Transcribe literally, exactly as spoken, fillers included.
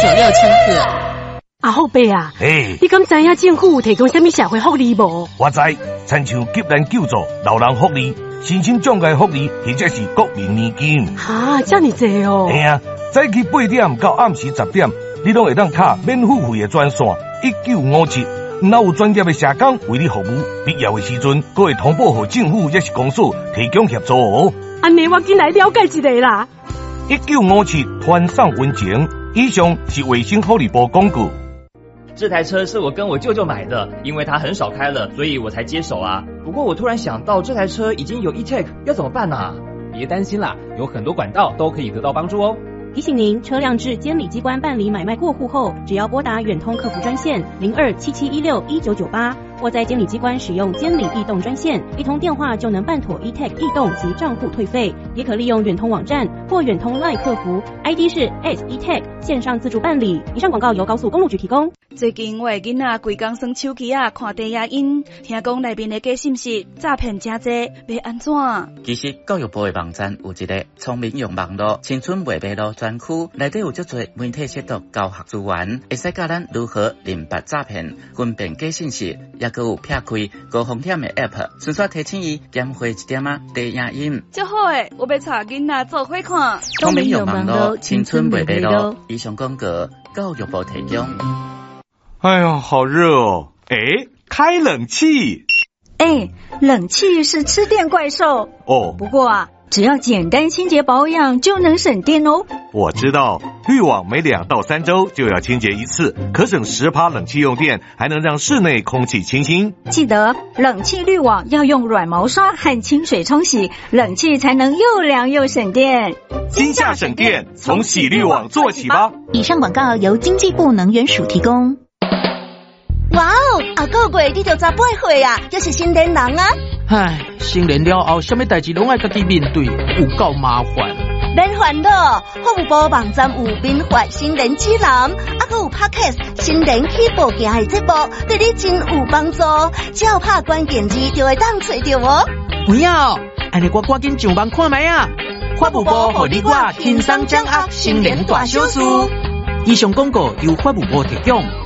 九六千克。 阿后伯啊， 嘿， 你敢知影政府有提供什么社会福利无？ 我知，亲像急难救助、老人福利、身心障碍福利，或者是国民年金。 哈，这么多哦！ 嘿啊，早起八点到暗时十点，你拢会当卡免付费的专线一九五七，若有专业的社工为你服务，必要的时阵，阁会通报给政府也是公司提供协助哦。 安尼我进来了解一下啦。 一九五七团上温情，以上是卫生福利部广告。 这台车是我跟我舅舅买的，因为他很少开了，所以我才接手啊。不过我突然想到，这台车已经有 e-tag， 要怎么办啊？ 别担心啦，有很多管道都可以得到帮助哦。 提醒您，车辆至监理机关办理买卖过户后，只要拨打远通客服专线零二七七一六一九九八，或在监理机关使用监理易动专线，一通电话就能办妥 e-tag 易动及账户退费。也可利用远通网站或远通 LINE 客服 ，I D 是 at e-tag 线上自助办理。以上广告由高速公路局提供。 最近我的囡仔规工耍手机啊，看低影音，听讲内面的假信息诈骗真多，要安怎？ 其实教育部的网站有一个聪明用网络青春未迷路专区，内底有足多媒体识读教学资源，会使教咱如何认别诈骗、分辨假信息，也佮有撇开高风险的 app， 顺续提醒伊减花一点啊低影音。 真好诶，我要带囡仔做伙看。 聪明用网络青春未迷路，以上广告教育部提供。 哎呀，好热哦！哎，开冷气。 哎，冷气是吃电怪兽哦。 不过啊，只要简单清洁保养就能省电哦。 我知道，滤网每两到三周就要清洁一次，可省十趴冷气用电，还能让室内空气清新。 记得冷气滤网要用软毛刷和清水冲洗，冷气才能又凉又省电。 今夏省电，从洗滤网做起吧。 以上广告由经济部能源署提供。 哇哦，啊个月你就十八岁啊，还是成年人啊！ 唉，成年了后，什么代志拢爱家己面对，有够麻烦。 免烦恼，服务部网站有免费成年指南，啊个有 Podcast 成年起步行的节目，对你真有帮助。只要拍关键字就会当找到哦。 不要，安尼我赶紧上网看卖啊！服务部互你我轻松掌握成年大小事。以上广告由服务部提供。